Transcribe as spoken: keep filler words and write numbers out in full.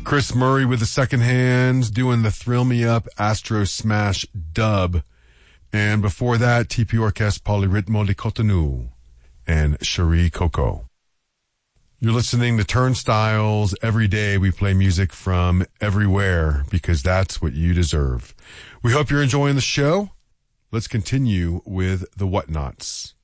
Chris Murray with the second hands doing the Thrill Me Up Astro Smash dub. And before that, T P Orchestre Polyrythmo de Cotonou and Cherie Coco. You're listening to Turnstiles. Every day we play music from everywhere because that's what you deserve. We hope you're enjoying the show. Let's continue with the Whatnots.